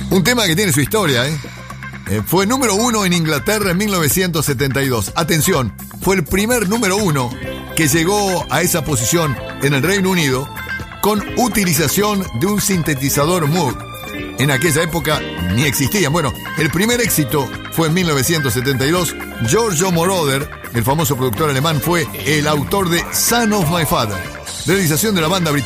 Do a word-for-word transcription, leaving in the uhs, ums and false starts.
Un tema que tiene su historia, ¿eh? Eh, fue número uno en Inglaterra en mil novecientos setenta y dos. Atención, fue el primer número uno que llegó a esa posición en el Reino Unido con utilización de un sintetizador Moog. En aquella época ni existían. Bueno, el primer éxito fue en mil novecientos setenta y dos. Giorgio Moroder, el famoso productor alemán, fue el autor de Son of My Father, realización de la banda británica